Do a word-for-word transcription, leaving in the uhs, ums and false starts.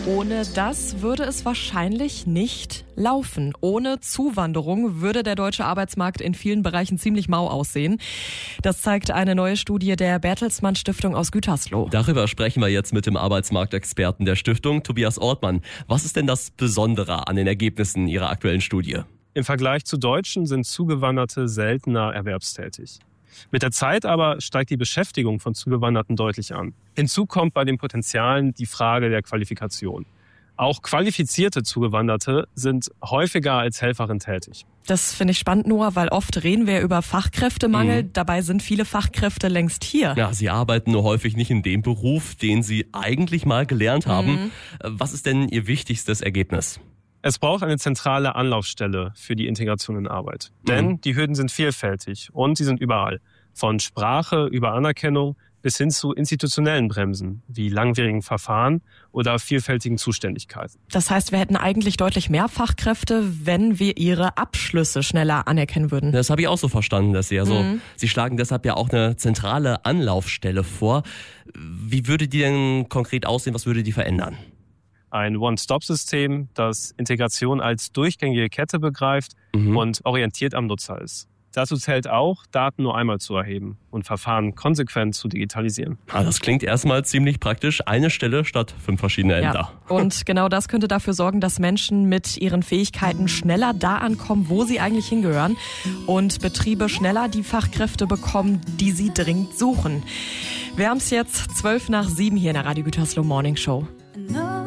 Ohne das würde es wahrscheinlich nicht laufen. Ohne Zuwanderung würde der deutsche Arbeitsmarkt in vielen Bereichen ziemlich mau aussehen. Das zeigt eine neue Studie der Bertelsmann Stiftung aus Gütersloh. Darüber sprechen wir jetzt mit dem Arbeitsmarktexperten der Stiftung, Tobias Ortmann. Was ist denn das Besondere an den Ergebnissen Ihrer aktuellen Studie? Im Vergleich zu Deutschen sind Zugewanderte seltener erwerbstätig. Mit der Zeit aber steigt die Beschäftigung von Zugewanderten deutlich an. Hinzu kommt bei den Potenzialen die Frage der Qualifikation. Auch qualifizierte Zugewanderte sind häufiger als Helferin tätig. Das finde ich spannend, Noah, weil oft reden wir über Fachkräftemangel. Mhm. Dabei sind viele Fachkräfte längst hier. Ja, sie arbeiten nur häufig nicht in dem Beruf, den sie eigentlich mal gelernt haben. Mhm. Was ist denn Ihr wichtigstes Ergebnis? Es braucht eine zentrale Anlaufstelle für die Integration in Arbeit. Mhm. Denn die Hürden sind vielfältig und sie sind überall. Von Sprache über Anerkennung bis hin zu institutionellen Bremsen, wie langwierigen Verfahren oder vielfältigen Zuständigkeiten. Das heißt, wir hätten eigentlich deutlich mehr Fachkräfte, wenn wir ihre Abschlüsse schneller anerkennen würden. Das habe ich auch so verstanden, dass Sie also, mhm. Sie schlagen deshalb ja auch eine zentrale Anlaufstelle vor. Wie würde die denn konkret aussehen? Was würde die verändern? Ein One-Stop-System, das Integration als durchgängige Kette begreift mhm. und orientiert am Nutzer ist. Dazu zählt auch, Daten nur einmal zu erheben und Verfahren konsequent zu digitalisieren. Ah, das klingt erstmal ziemlich praktisch. Eine Stelle statt fünf verschiedene Ämter. Ja. Und genau das könnte dafür sorgen, dass Menschen mit ihren Fähigkeiten schneller da ankommen, wo sie eigentlich hingehören. Und Betriebe schneller die Fachkräfte bekommen, die sie dringend suchen. Wir haben es jetzt zwölf nach sieben hier in der Radio Gütersloh Morning Show.